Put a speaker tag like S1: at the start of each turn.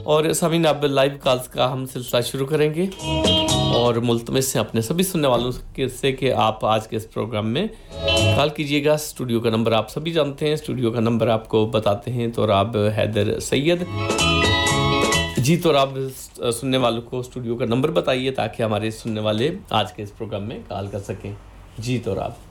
S1: और सामीन अब लाइव कॉल्स का हम सिलसिला शुरू करेंगे और मुल्तमस से अपने सभी सुनने वालों से कि आप आज के इस प्रोग्राम में कॉल कीजिएगा। स्टूडियो का नंबर आप सभी जानते हैं, स्टूडियो का नंबर आपको बताते हैं तो राब हैदर सैयद जी। तो आप सुनने वालों को स्टूडियो का नंबर बताइए ताकि हमारे सुनने वाले आज के इस प्रोग्राम में कॉल कर सकें जी। तो आप